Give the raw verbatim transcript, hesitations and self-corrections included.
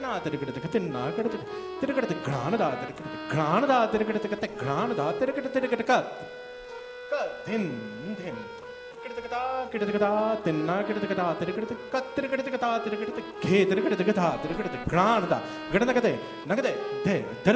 तिन्ना तिरकट तिन्ना cut तिरकट घ्राणदा तिरकट घ्राणदा तिरकट कत घ्राणदा तिरकट तिरकट कत क धिन धिन किड़तकता किड़तकता तिन्ना किड़तकता तिरकट कत तिरकट कता तिरकट घे तिरकट गधा तिरकट घ्राणदा गणनकते नगदे धे